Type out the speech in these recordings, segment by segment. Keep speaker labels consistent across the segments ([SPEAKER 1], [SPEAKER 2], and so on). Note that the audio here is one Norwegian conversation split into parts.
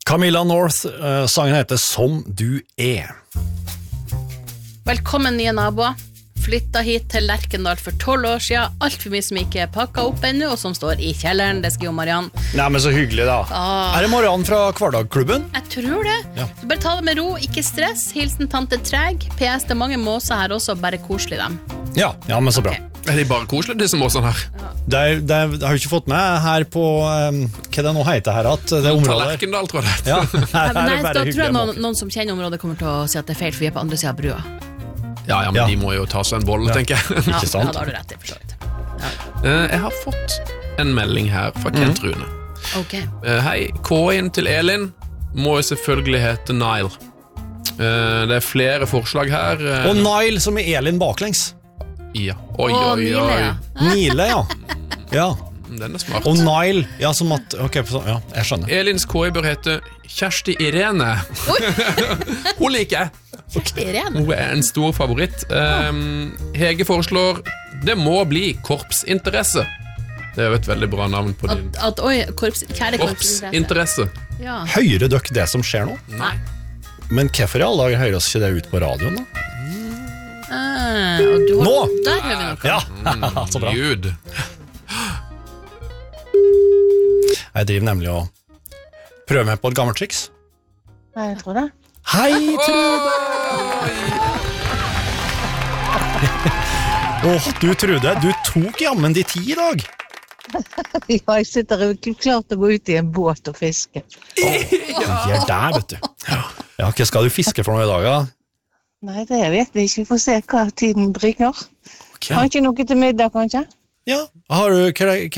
[SPEAKER 1] Camilla North, sangen heter Som du er.
[SPEAKER 2] Velkommen nye naboer. Flytta hit til Lerkendal for 12 år siden. Alt for mye som ikke er pakket opp ennå, og som står i kjelleren. Det skriver Marianne.
[SPEAKER 1] Nei, men så hyggelig da. Er det Marianne fra Hverdagklubben?
[SPEAKER 2] Jeg tror det.
[SPEAKER 1] Ja.
[SPEAKER 2] Så bare ta det med ro, ikke stress. Hilsen tante Treg. PS, det er mange måser her også, bare koselig dem.
[SPEAKER 1] Ja, men så bra.
[SPEAKER 3] Er de bare koselige, disse måsene her?
[SPEAKER 1] Det har jeg ikke fått med her på, hva det nå heter her, at det området...
[SPEAKER 3] Lerkendal, tror jeg det.
[SPEAKER 1] Ja, her
[SPEAKER 2] Nei,
[SPEAKER 1] er
[SPEAKER 2] da tror jeg noen som kjenner området kommer til å si at det er feil, for vi er på andre siden av brua.
[SPEAKER 3] Ja, men de må jo ta seg en bolle, tenker jeg.
[SPEAKER 1] Ikke sant?
[SPEAKER 2] Ja, da har du rett i, for så vidt.
[SPEAKER 3] Jeg har fått en melding her fra Kent Rune.
[SPEAKER 2] Ok.
[SPEAKER 3] Hei, K-en til Elin må jo selvfølgelig hete Nile. Det er flere forslag her.
[SPEAKER 1] Og Nile som er Elin baklengs.
[SPEAKER 3] Ja. Oi.
[SPEAKER 2] Nile, ja.
[SPEAKER 1] Nile, ja. Ja.
[SPEAKER 3] Den er smart.
[SPEAKER 1] Og Nile, ja, som at... Ok, ja, jeg skjønner.
[SPEAKER 3] Elins K bør hete Kjersti Irene. Hun liker jeg.
[SPEAKER 2] Kjersti Irene?
[SPEAKER 3] Hun er en stor favoritt. Hege foreslår det må bli korpsinteresse. Det er jo et veldig bra navn på din.
[SPEAKER 2] Kjære korpsinteresse.
[SPEAKER 3] Korpsinteresse.
[SPEAKER 2] Ja.
[SPEAKER 1] Hører dere det som skjer nå?
[SPEAKER 3] Nei.
[SPEAKER 1] Men hvorfor i alle dager hører oss ikke det ut på radioen da? Nå!
[SPEAKER 2] Der hører vi noe.
[SPEAKER 1] Ja, så bra.
[SPEAKER 3] Gud.
[SPEAKER 1] Jeg driver nemlig og prøver meg på et gammelt triks.
[SPEAKER 4] Nei, jeg tror det.
[SPEAKER 1] Hei, Trude! Du Trude, du tok jammen de 10 i dag.
[SPEAKER 4] Ja, jeg sitter klart å gå ut i en båt og fiske.
[SPEAKER 1] Ja, der, vet du. Ja, hva skal du fiske for noe i dag, da?
[SPEAKER 4] Nei, det vet vi ikke. Vi får se hva tiden bringer. Har ikke noe til middag, kanskje?
[SPEAKER 1] Ja, har du,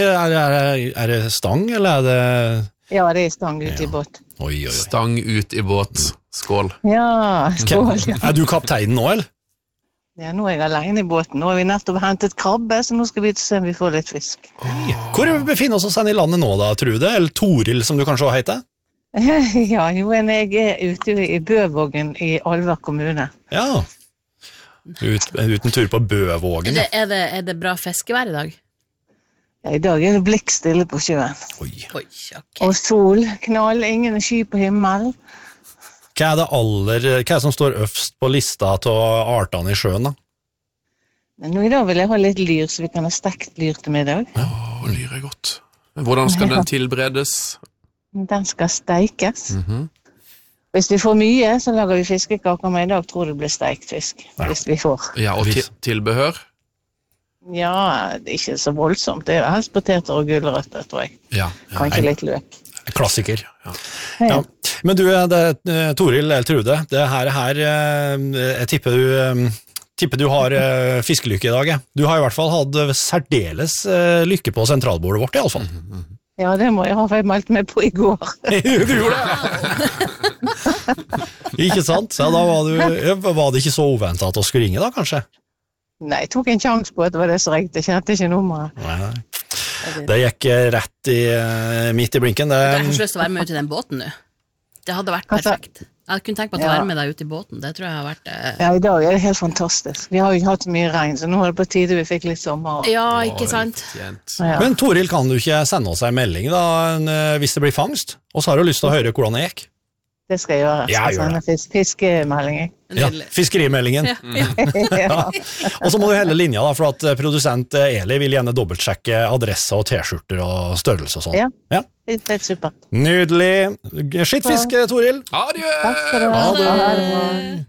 [SPEAKER 1] er det stang, eller er det...
[SPEAKER 4] Ja, det er stang ut i båt.
[SPEAKER 1] Oi.
[SPEAKER 3] Stang ut i båt. Skål.
[SPEAKER 4] Ja, skål.
[SPEAKER 1] Er du kapteinen nå, eller?
[SPEAKER 4] Ja, nå er jeg alene i båten. Nå har vi nettopp hentet krabbe, så nå skal vi se om vi får litt fisk.
[SPEAKER 1] Hvor befinner vi oss i landet nå da, Trude? Eller Toril, som du kanskje har heter?
[SPEAKER 4] Ja, jo, jeg er ute i Bøvågen i Alver kommune.
[SPEAKER 1] Ja. Uten tur på Bøvågen.
[SPEAKER 2] Er det bra fiskevær i dag?
[SPEAKER 4] Ja, i dag er det blikkstille på sjøen.
[SPEAKER 1] Oi,
[SPEAKER 2] ok.
[SPEAKER 4] Og sol, knall, ingen sky på himmelen.
[SPEAKER 1] Hva er det som står øverst på lista til artene i sjøen da?
[SPEAKER 4] Men nå i dag vil jeg ha litt lyr, så vi kan ha stekt lyr til middag.
[SPEAKER 3] Lyr er godt. Hvordan skal den tilberedes?
[SPEAKER 4] Den skal steikes. Hvis vi får mye, så lager vi fiskekaker, men i dag tror det blir steikt fisk. Hvis vi får.
[SPEAKER 3] Ja, og tilbehør?
[SPEAKER 4] Ja, det er ikke så voldsomt. Det er helst poteter og gulrøtter, tror jeg.
[SPEAKER 3] Ja.
[SPEAKER 4] Kanskje litt løk.
[SPEAKER 1] Klassiker. Ja. Men du, Toril eller Trude, det her jeg tipper du har fiskelykke i dag. Du har i hvert fall hatt særdeles lykke på sentralbordet vårt i alle fall.
[SPEAKER 4] Ja, det må jeg ha, for jeg meldte meg på i går.
[SPEAKER 1] Du gjorde det! Ikke sant? Så da var det ikke så uventet at du skulle ringe da, kanskje?
[SPEAKER 4] Nei, jeg tok en sjans på at det var det som ringte. Jeg kjente ikke nummeret.
[SPEAKER 1] Nei. Det gikk rett midt i blinken.
[SPEAKER 2] Jeg har ikke lyst til å være med ut i den båten nå. Det hadde vært perfekt. Jeg kunne tenkt meg å være med deg ut i båten. Det tror jeg har vært...
[SPEAKER 4] Ja, i dag er det helt fantastisk. Vi har jo ikke hatt mye regn, så nå er det på tide vi fikk litt sommer.
[SPEAKER 2] Ja, ikke sant?
[SPEAKER 4] Ja.
[SPEAKER 1] Men Toril, kan du ikke sende oss en melding da, hvis det blir fangst? Og så har du lyst til å høre hvordan det gikk?
[SPEAKER 4] Det skal jeg gjøre. Jeg skal sende fiskemelding.
[SPEAKER 1] Ja, fiskerimeldingen. Ja. Og så må du helle linja da, for at produsent Eli vil gjerne dobbeltsjekke adresse og t-skjorter og størrelse og sånn.
[SPEAKER 4] Ja. Det er supert.
[SPEAKER 1] Nydelig. Skittfisk, Toril.
[SPEAKER 3] Adjø!
[SPEAKER 4] Takk skal du ha.
[SPEAKER 1] Ha det.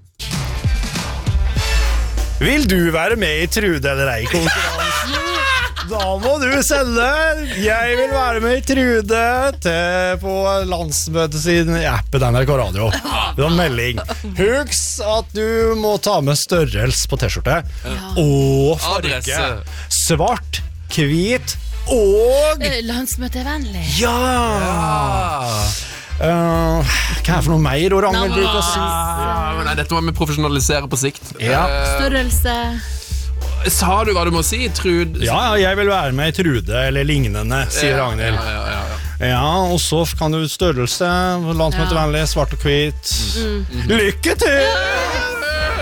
[SPEAKER 1] Vil du være med i Trude eller ei-konkurransen? Da må du sende Jeg vil være med i Trude på landsmøtet sin i appen NRK Radio. Det var melding. Husk at du må ta med størrelse på t-skjorte og farge. Svart, hvit og
[SPEAKER 2] landsmøtevennlig.
[SPEAKER 1] Ja! Hva er for noe mer orang vil bruke å si?
[SPEAKER 3] Nei, dette må vi profesjonalisere på sikt.
[SPEAKER 2] Størrelse.
[SPEAKER 3] Sa du hva du må si, Trud?
[SPEAKER 1] Ja, jeg vil være med i Trude eller lignende, sier Ragnhild. Ja, og så kan du størrelse, landsmøtevennlig, svart og hvit. Lykke til!